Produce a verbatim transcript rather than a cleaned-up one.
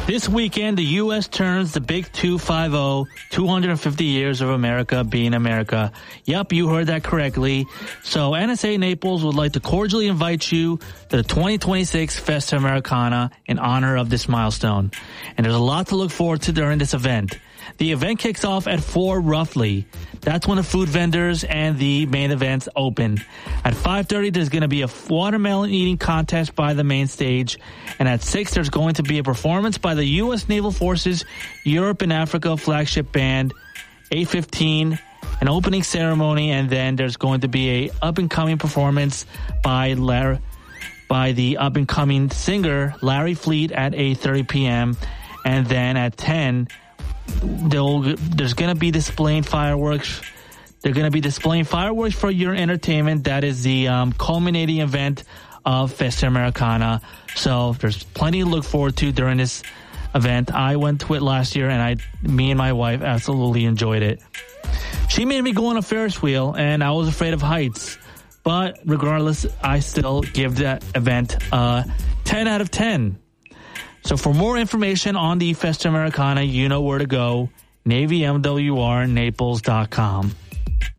This weekend, the U S turns the big two fifty, two hundred fifty years of America being America. Yep, you heard that correctly. So N S A Naples would like to cordially invite you to the twenty twenty-six Festa Americana in honor of this milestone. And there's a lot to look forward to during this event. The event kicks off at four roughly. That's when the food vendors and the main events open. At five thirty, there's going to be a watermelon eating contest by the main stage. And at six, there's going to be a performance by the U S Naval Forces Europe and Africa flagship band. eight fifteen, an opening ceremony, and then there's going to be a up-and-coming performance by Larry, by the up-and-coming singer Larry Fleet at eight thirty p.m. And then at ten, there's going to be displaying fireworks. They're going to be displaying fireworks for your entertainment. That is the um, culminating event of Festa Americana. So there's plenty to look forward to during this event. I went to it last year, and I, me and my wife absolutely enjoyed it. She made me go on a Ferris wheel, and I was afraid of heights. But regardless, I still give that event a ten out of ten. So for more information on the Festa Americana, you know where to go. Navy M W R Naples dot com.